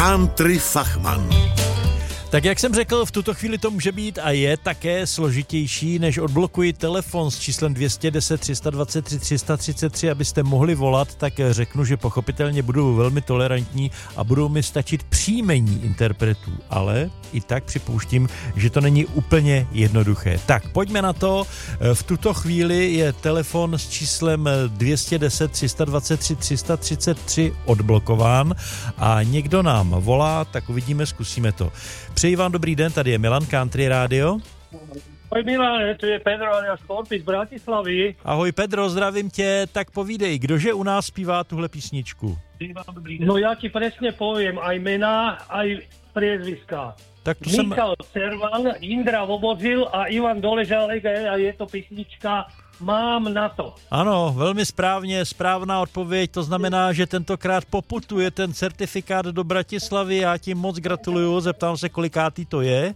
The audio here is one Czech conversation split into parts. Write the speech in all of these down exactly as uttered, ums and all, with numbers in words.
Country Fachman. Tak jak jsem řekl, v tuto chvíli to může být a je také složitější, než odblokuji telefon s číslem dvě stě deset, tři sta dvacet tři, tři sta třicet tři, abyste mohli volat, tak řeknu, že pochopitelně budu velmi tolerantní a budou mi stačit příjmení interpretů, ale i tak připouštím, že to není úplně jednoduché. Tak pojďme na to, v tuto chvíli je telefon s číslem dvě stě deset, tři sta dvacet tři, tři sta třicet tři odblokován a někdo nám volá, tak uvidíme, zkusíme to. Přeji vám dobrý den, tady je Milan, Country Radio. Ahoj Milane, tu je Pedro alias Korpi z Bratislavy. Ahoj Pedro, zdravím tě, tak povídej, kdože u nás zpívá tuhle písničku? No ja ti presne poviem, aj mená, aj priezviská. Tak to jsem... Michal Cervan, Indra Vobozil a Ivan Doležalek a je to písnička Mám na to. Ano, velmi správně, správná odpověď, to znamená, že tentokrát poputuje ten certifikát do Bratislavy, já ti moc gratuluju, zeptám se, kolikátý to je?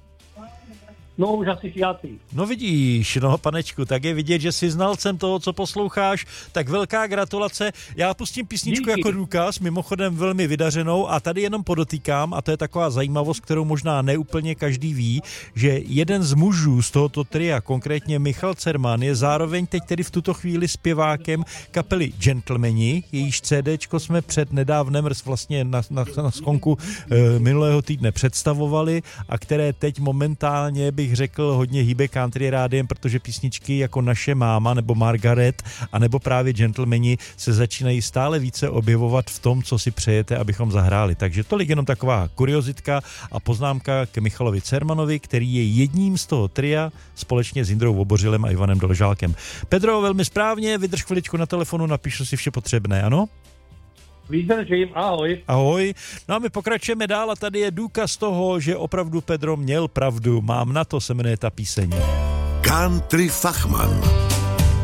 No už asi pátý. No vidíš, no panečku, tak je vidět, že jsi znalcem toho, co posloucháš, tak velká gratulace. Já pustím písničku Díky. Jako důkaz, mimochodem velmi vydařenou a tady jenom podotýkám, a to je taková zajímavost, kterou možná neúplně každý ví, že jeden z mužů z tohoto tria, konkrétně Michal Cerman, je zároveň teď tedy v tuto chvíli zpěvákem kapely Gentlemani, jejíž CDčko jsme před nedávnem vlastně na, na, na skonku e, minulého týdne představovali a které teď momentálně by řekl, hodně hýbe country rádiem, protože písničky jako Naše máma nebo Margaret a nebo právě Gentlemani se začínají stále více objevovat v tom, co si přejete, abychom zahráli. Takže tolik jenom taková kuriozitka a poznámka k Michalovi Cermanovi, který je jedním z toho tria společně s Jindrou Vobořilem a Ivanem Doležálkem. Pedro, velmi správně, vydrž chviličku na telefonu, napíšu si vše potřebné, ano? Vydržím, ahoj. Ahoj. No a my pokračujeme dál a tady je důkaz toho, že opravdu Pedro měl pravdu. Mám na to, se jmenuje ta píseň. Country Fachman.